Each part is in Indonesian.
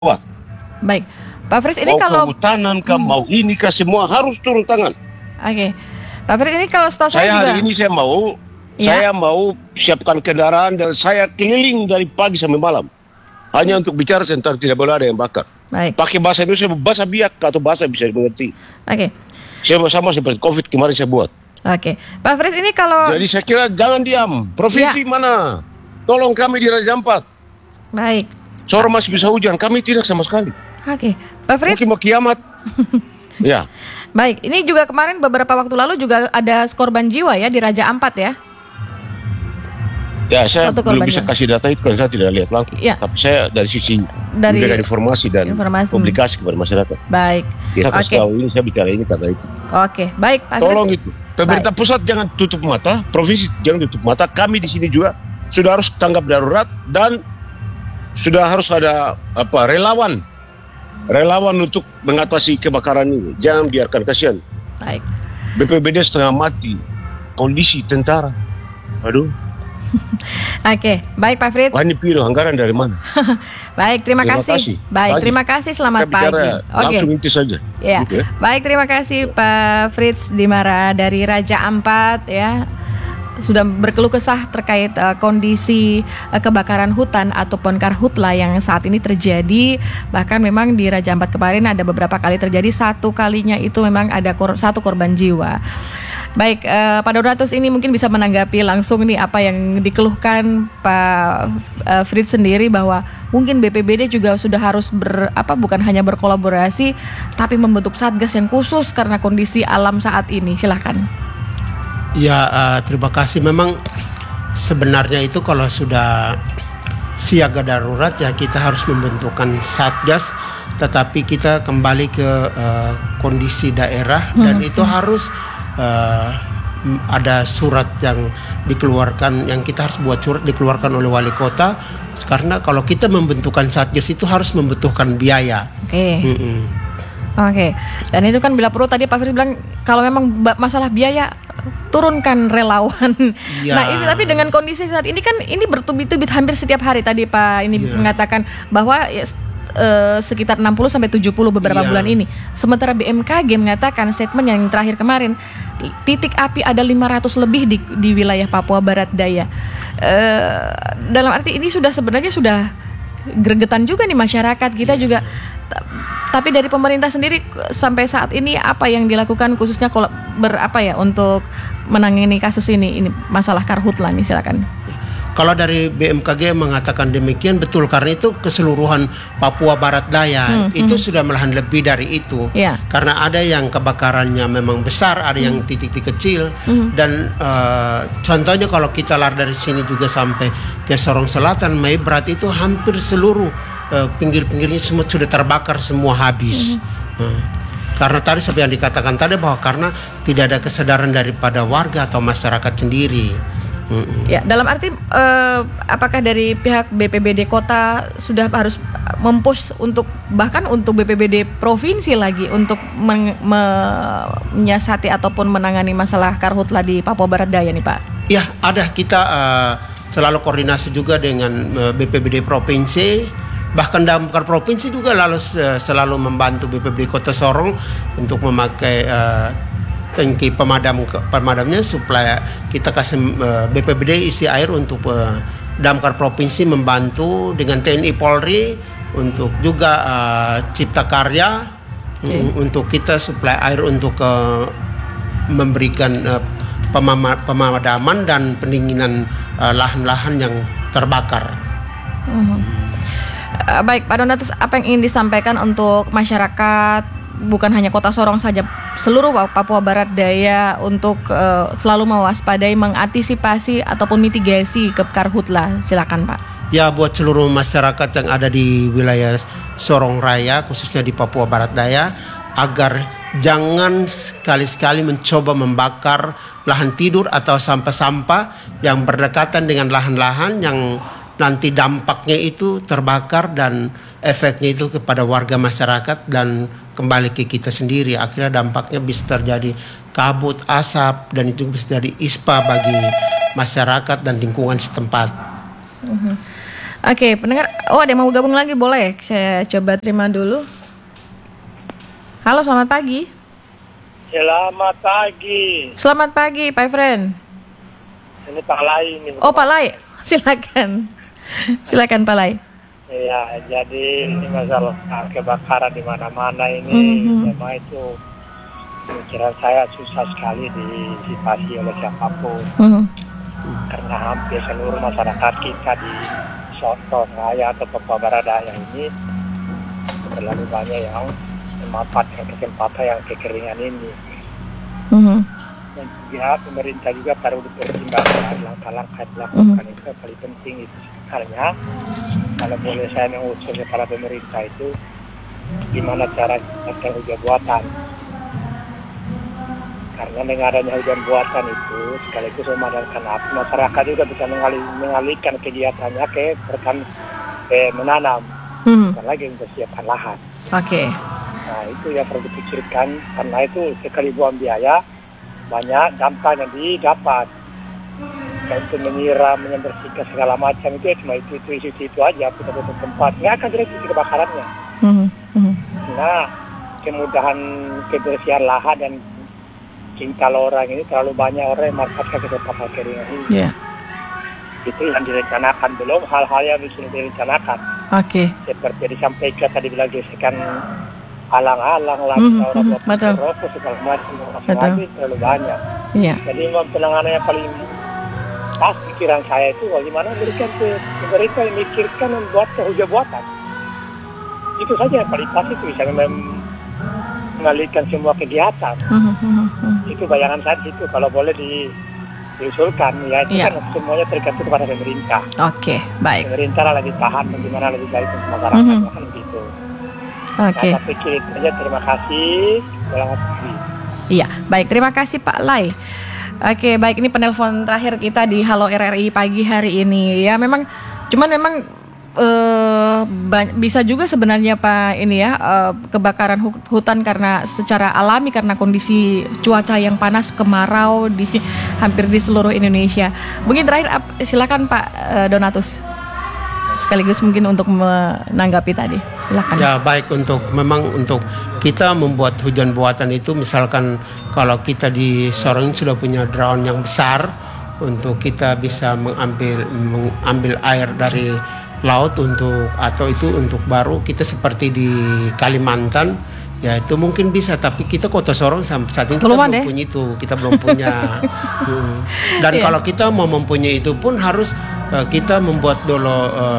buat. Baik, Pak Fritz, ini Mau kalau kehutanan kah, mau ini kah, semua harus turun tangan. Oke, Pak Fritz, ini kalau setahu saya juga Hari ini saya mau siapkan kendaraan dan saya keliling dari pagi sampai malam hanya untuk bicara tentang tidak boleh ada yang bakar. Baik. Pakai bahasa Indonesia, bahasa biak atau bahasa bisa dimengerti. Oke. Sama seperti COVID kemarin saya buat. Oke, Pak Fritz, ini kalau Jadi saya kira jangan diam. Provinsi mana? Tolong kami di Raja Ampat. baik. Sore masih bisa hujan, kami tidak sama sekali. Oke, Pak Fritz. Mungkin mau kiamat. Ya. Baik, ini juga kemarin beberapa waktu lalu juga ada korban jiwa ya di Raja Ampat ya. Ya, saya Satu belum korban bisa jiwa. kasih data itu karena saya tidak lihat langsung. Ya. Tapi saya dari sisi Dari memberikan informasi dan informasi. publikasi kepada masyarakat. Baik. Kita kasih Oke. tahu ini, saya bicara ini, kata itu. Oke, baik Pak Tolong Fritz. itu. Pemerintah pusat jangan tutup mata, provinsi jangan tutup mata. Kami di sini juga sudah harus tanggap darurat dan sudah harus ada relawan untuk mengatasi kebakaran ini. Jangan biarkan, kasihan. Baik. BPBD setengah mati, kondisi tentara. Aduh, Oke, baik Pak Fritz. wah ini piro anggaran dari mana? Baik, terima kasih. Baik, Pagi. terima kasih. Selamat Saya bicara pagi. Oke. langsung inti saja. Ya. Gitu ya. Baik, terima kasih Pak Fritz Dimara dari Raja Ampat ya. Sudah berkeluh kesah terkait kondisi kebakaran hutan ataupun karhutla yang saat ini terjadi. Bahkan memang di Raja Ampat kemarin ada beberapa kali terjadi, satu kalinya itu memang ada satu korban jiwa. Baik, Pak Donatus ini mungkin bisa menanggapi langsung nih apa yang dikeluhkan Pak Fritz sendiri, bahwa mungkin BPBD juga sudah harus bukan hanya berkolaborasi tapi membentuk satgas yang khusus karena kondisi alam saat ini. Silakan. Ya, terima kasih. Memang sebenarnya itu kalau sudah siaga darurat ya kita harus membentukkan satgas, tetapi kita kembali ke kondisi daerah dan itu harus ada surat yang dikeluarkan, yang kita harus buat surat dikeluarkan oleh wali kota, karena kalau kita membentukkan satgas itu harus membutuhkan biaya. Oke. Oke, dan itu kan bila perlu tadi Pak Fritz bilang kalau memang masalah biaya turunkan relawan. Ya. Nah ini tapi dengan kondisi saat ini kan ini bertubi-tubi hampir setiap hari tadi Pak ini mengatakan bahwa sekitar 60-70 beberapa bulan ini. Sementara BMKG mengatakan statement yang terakhir kemarin titik api ada 500 lebih di wilayah Papua Barat Daya. Dalam arti ini sebenarnya sudah gregetan juga nih masyarakat kita juga. Tapi dari pemerintah sendiri sampai saat ini apa yang dilakukan khususnya untuk menangani kasus ini masalah karhutla nih, silakan. Kalau dari BMKG mengatakan demikian betul, karena itu keseluruhan Papua Barat Daya itu sudah malahan lebih dari itu. Yeah. Karena ada yang kebakarannya memang besar, ada yang titik-titik kecil dan contohnya kalau kita lari dari sini juga sampai ke Sorong Selatan, Maibrat itu hampir seluruh pinggir-pinggirnya semua sudah terbakar, semua habis. Karena tadi seperti yang dikatakan tadi bahwa karena tidak ada kesadaran daripada warga atau masyarakat sendiri. Ya, dalam arti apakah dari pihak BPBD kota sudah harus mempush bahkan untuk BPBD provinsi lagi untuk menyiasati ataupun menangani masalah karhutla di Papua Barat Daya nih Pak? Ya, ada, kita selalu koordinasi juga dengan BPBD provinsi. Bahkan Damkar provinsi juga selalu membantu BPBD Kota Sorong untuk memakai tangki pemadamnya supaya kita kasih BPBD isi air untuk Damkar provinsi membantu dengan TNI Polri untuk juga Cipta Karya untuk kita suplai air untuk memberikan pemadaman dan pendinginan lahan-lahan yang terbakar. Baik Pak Donatus, apa yang ingin disampaikan untuk masyarakat bukan hanya Kota Sorong saja, seluruh Papua Barat Daya untuk selalu mewaspadai, mengantisipasi ataupun mitigasi ke karhutla? Silakan Pak. Ya, buat seluruh masyarakat yang ada di wilayah Sorong Raya khususnya di Papua Barat Daya, agar jangan sekali-sekali mencoba membakar lahan tidur atau sampah-sampah yang berdekatan dengan lahan-lahan yang nanti dampaknya itu terbakar dan efeknya itu kepada warga masyarakat dan kembali ke kita sendiri. Akhirnya dampaknya bisa terjadi kabut, asap, dan itu bisa jadi ispa bagi masyarakat dan lingkungan setempat. Oke, pendengar. Oh, ada yang mau gabung lagi, boleh? Saya coba terima dulu. Halo, selamat pagi. Selamat pagi. Selamat pagi, Pak friend. Ini Pak Lai ini. Oh, Pak Lai. Silakan. Silakan Pak Lai. Ya, jadi ini masalah kebakaran di mana-mana ini memang itu pikiran saya susah sekali disipasi oleh siapapun. Karena hampir seluruh masyarakat kita di Soto Raya atau Papua Barat Daya ini terlalu banyak yang memanfaatkan kesempatan yang kekeringan ini. Dan juga pemerintah juga perlu dipertimbangkan langkah-langkah dilakukan itu yang paling penting itu. Karena kalau boleh saya mengusul kepada pemerintah itu gimana cara melakukan hujan buatan. Karena dengan adanya hujan buatan itu sekaligus memadamkan api, masyarakat juga bisa mengalihkan kegiatannya ke menanam, bukan lagi mempersiapkan lahan. Oke. Nah itu yang perlu dipikirkan, karena itu sekali buang biaya banyak dampak yang didapat. Dan untuk menyiram, membersihkan segala macam itu cuma itu aja, putar-putar tempat, nggak akan jadi kebakarannya. Nah kemudahan kebersihan lahan dan cinta orang ini terlalu banyak orang yang memanfaatkan kesempatan keringan ini. Itu yang direncanakan, belum hal-hal yang bisa direncanakan. Seperti disampaikan tadi bilang gesekan alang-alang lagi orang buat rokok segala macam lagi terlalu banyak. Jadi penanganan yang paling pas pikiran saya itu bagaimana memberikan pemerintah yang memikirkan membuat hujan buatan. Itu saja yang paling pas, itu bisa mengalihkan semua kegiatan. Itu bayangan saya itu kalau boleh diusulkan ya, itu kan semuanya tergantung kepada pemerintah. Baik. Pemerintah lah lebih paham bagaimana lebih baik untuk masyarakat, kan begitu. Saya pikir itu saja, terima kasih. Selamat pagi. Iya, baik, terima kasih Pak Lai. Oke, baik, ini penelpon terakhir kita di Halo RRI pagi hari ini. Ya memang, cuman memang bisa juga sebenarnya Pak ini ya, kebakaran hutan karena secara alami karena kondisi cuaca yang panas, kemarau di hampir di seluruh Indonesia. Mungkin terakhir silakan Pak Donatus, sekaligus mungkin untuk menanggapi tadi, silakan. Ya baik, untuk kita membuat hujan buatan itu, misalkan kalau kita di Sorong sudah punya drone yang besar untuk kita bisa mengambil air dari laut untuk baru kita seperti di Kalimantan ya, itu mungkin bisa, tapi kita Kota Sorong saat ini belum punya itu, kita belum punya. Dan kalau kita mau mempunyai itu pun harus kita membuat dulu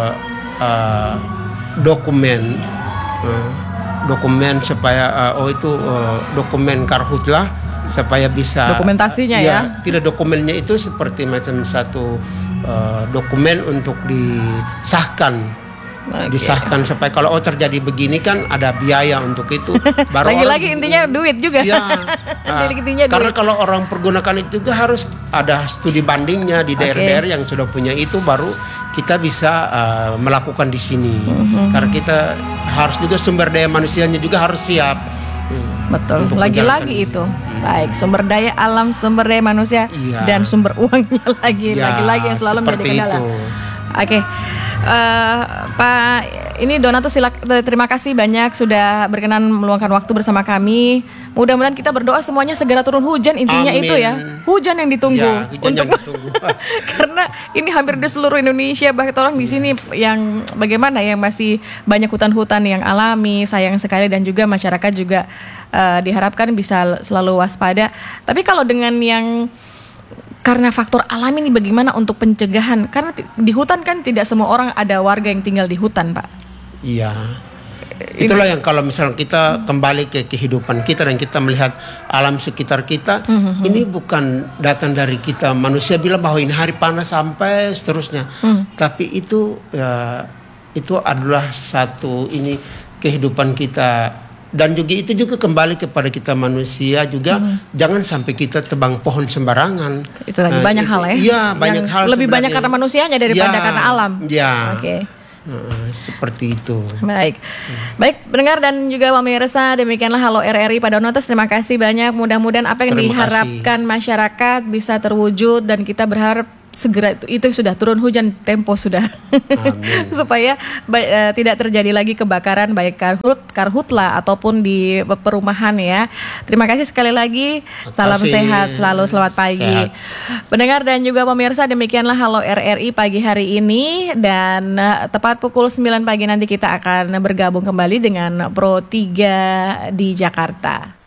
dokumen supaya dokumen karhutlah supaya bisa dokumentasinya ya. Tidak, dokumennya itu seperti macam satu dokumen untuk disahkan supaya kalau terjadi begini kan ada biaya untuk itu. Baru lagi-lagi intinya duit juga. Ya, intinya karena duit. kalau orang pergunakan itu juga harus ada studi bandingnya di daerah-daerah yang sudah punya itu, baru kita bisa melakukan di sini. Karena kita harus juga sumber daya manusianya juga harus siap. Betul, lagi-lagi itu. Baik, sumber daya alam, sumber daya manusia, dan sumber uangnya lagi-lagi yang selalu menjadi kendala. Oke. Pak ini Donatus, terima kasih banyak sudah berkenan meluangkan waktu bersama kami. Mudah-mudahan kita berdoa semuanya segera turun hujan, intinya. Amin. Itu ya, hujan yang ditunggu. Karena ini hampir di seluruh Indonesia, bahkan orang di sini yang bagaimana yang masih banyak hutan-hutan yang alami, sayang sekali, dan juga masyarakat juga diharapkan bisa selalu waspada. Tapi kalau dengan yang karena faktor alam ini, bagaimana untuk pencegahan? Karena di hutan kan tidak semua orang ada warga yang tinggal di hutan, Pak. Iya. Itulah yang kalau misalnya kita kembali ke kehidupan kita dan kita melihat alam sekitar kita, ini bukan datang dari kita. Manusia bilang bahwa ini hari panas sampai seterusnya. Tapi itu adalah satu kehidupan kita. Dan juga itu juga kembali kepada kita manusia juga, jangan sampai kita tebang pohon sembarangan. Itu lagi banyak hal ya. Iya, banyak hal. Lebih banyak karena manusianya daripada karena alam. Iya. Oke. Seperti itu. Baik, pendengar dan juga pemirsa, demikianlah Halo RRI pada Donatus. Terima kasih banyak. Mudah-mudahan apa yang diharapkan masyarakat bisa terwujud, dan kita berharap segera itu sudah turun hujan, tempo sudah supaya tidak terjadi lagi kebakaran baik karhutla ataupun di perumahan ya. Terima kasih sekali lagi. Salam sehat selalu, selamat pagi. Sehat. Pendengar dan juga pemirsa, demikianlah Halo RRI pagi hari ini, dan tepat pukul 9 pagi nanti kita akan bergabung kembali dengan Pro 3 di Jakarta.